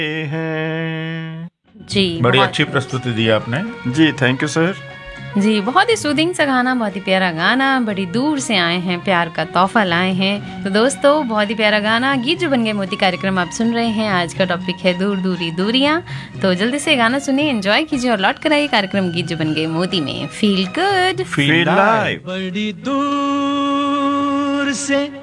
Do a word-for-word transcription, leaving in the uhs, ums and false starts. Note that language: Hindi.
है। जी बड़ी बहुत- अच्छी प्रस्तुति दी आपने। जी थैंक यू सर। जी बहुत ही सूदिंग सा गाना, बहुत ही प्यारा गाना, बड़ी दूर से आए हैं, प्यार का तोहफा लाए हैं। तो दोस्तों बहुत ही प्यारा गाना, गीत जो बन गए मोती कार्यक्रम आप सुन रहे हैं। आज का टॉपिक है दूर दूरी दूरियां। तो जल्दी से गाना सुनिए, एंजॉय कीजिए और लौट कर आइए कार्यक्रम गीत जो बन गए मोती में। Feel good. Feel live. बड़ी दूर से